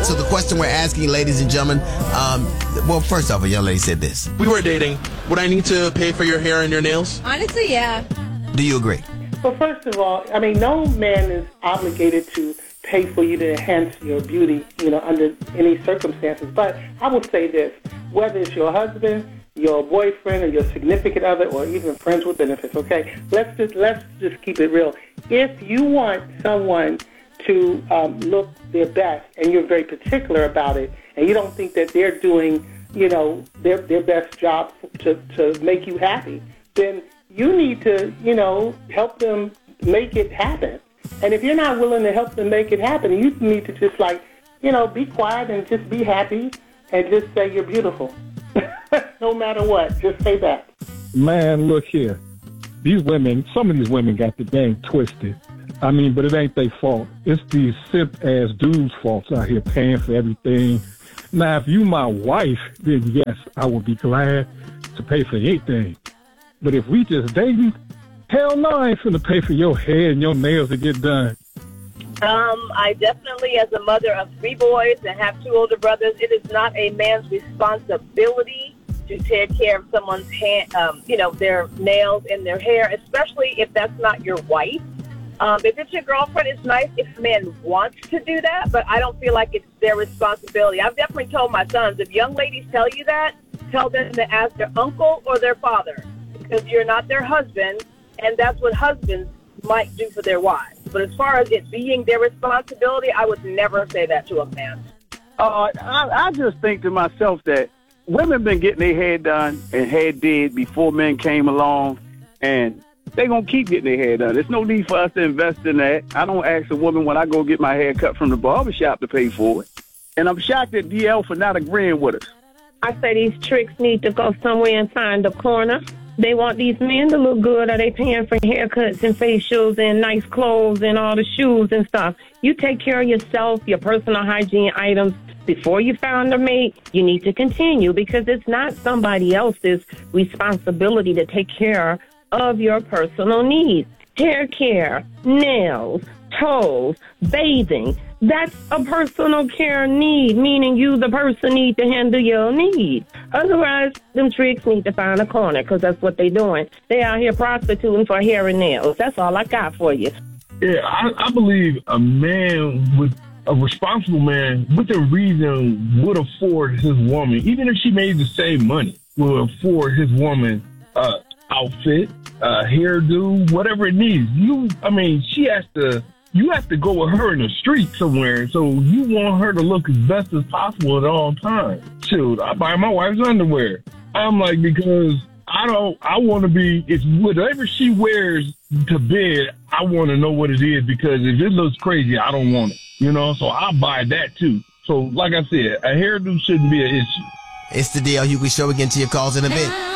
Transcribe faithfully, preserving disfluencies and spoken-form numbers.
So the question we're asking, ladies and gentlemen, um, well, first off, a young lady said this. We were dating. Would I need to pay for your hair and your nails? Honestly, yeah. Do you agree? Well, first of all, I mean, no man is obligated to pay for you to enhance your beauty, you know, under any circumstances. But I will say this, whether it's your husband, your boyfriend, or your significant other, or even friends with benefits, okay? Let's just let's just keep it real. If you want someone to um, look their best, and you're very particular about it, and you don't think that they're doing, you know, their their best job to, to make you happy, then you need to, you know, help them make it happen. And if you're not willing to help them make it happen, you need to just, like, you know, be quiet and just be happy and just say you're beautiful. No matter what, just say that. Man, look here. These women, some of these women got the game twisted. I mean, but it ain't their fault. It's these simp-ass dudes' faults out here paying for everything. Now, if you my wife, then yes, I would be glad to pay for anything. But if we just dating, hell no, I ain't finna pay for your hair and your nails to get done. Um, I definitely, as a mother of three boys and have two older brothers, it is not a man's responsibility to take care of someone's hand, um, you know, their nails and their hair, especially if that's not your wife. Um, if it's your girlfriend, it's nice if a man wants to do that, but I don't feel like it's their responsibility. I've definitely told my sons, if young ladies tell you that, tell them to ask their uncle or their father, because you're not their husband, and that's what husbands might do for their wives. But as far as it being their responsibility, I would never say that to a man. Uh, I, I just think to myself that women been getting their hair done and hair did before men came along, and they going to keep getting their hair done. There's no need for us to invest in that. I don't ask a woman when I go get my hair cut from the barbershop to pay for it. And I'm shocked at D L for not agreeing with us. I say these tricks need to go somewhere and find a corner. They want these men to look good. Are they paying for haircuts and facials and nice clothes and all the shoes and stuff? You take care of yourself, your personal hygiene items. Before you found a mate, you need to continue, because it's not somebody else's responsibility to take care of your personal needs. Hair care, nails, toes, bathing. That's a personal care need, meaning you, the person, need to handle your needs. Otherwise, them tricks need to find a corner, because that's what they're doing. They out here prostituting for hair and nails. That's all I got for you. Yeah, I, I believe a man with a responsible man within reason would afford his woman, even if she made the same money, would afford his woman uh, outfit, uh, hairdo, whatever it needs. You, I mean, she has to. You have to go with her in the street somewhere, so you want her to look as best as possible at all times. Shoot, I buy my wife's underwear. I'm like, because I don't, I want to be, it's whatever she wears to bed, I want to know what it is, because if it looks crazy, I don't want it, you know, so I buy that too. So like I said, a hairdo shouldn't be an issue. It's the D L Hughley Show. Again, to your calls in a bit.